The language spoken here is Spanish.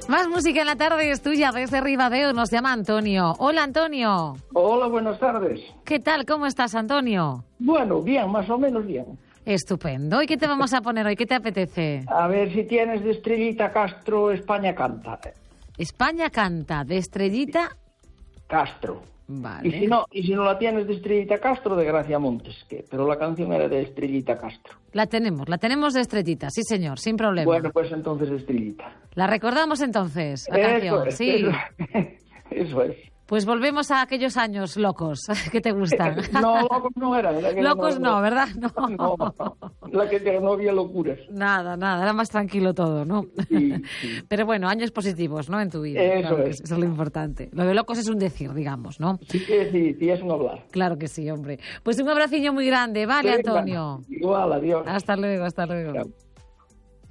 Más música en la tarde es tuya desde Ribadeo. Nos llama Antonio. Hola, Antonio. Hola, buenas tardes. ¿Qué tal? ¿Cómo estás, Antonio? Bueno, bien, más o menos bien. Estupendo. ¿Y qué te vamos a poner hoy? ¿Qué te apetece? A ver si tienes de Estrellita Castro España Canta. España Canta, de Estrellita Castro. Vale. Y si no la tienes de Estrellita Castro, de Gracia Montes, pero la canción era de Estrellita Castro. La tenemos de Estrellita, sí señor, sin problema. Bueno, pues entonces Estrellita. La recordamos entonces, la canción, sí. Eso es. Pues volvemos a aquellos años locos que te gustan. No, locos no eran. Locos no, ¿verdad? No, la que no había locuras. Nada, era más tranquilo todo, ¿no? Sí. Pero bueno, años positivos, ¿no? En tu vida. Eso claro, es. Eso es lo importante. Lo de locos es un decir, digamos, ¿no? Sí, es un hablar. Claro que sí, hombre. Pues un abraciño muy grande, ¿vale, Venga, Antonio? igual, adiós. Hasta luego. Chao.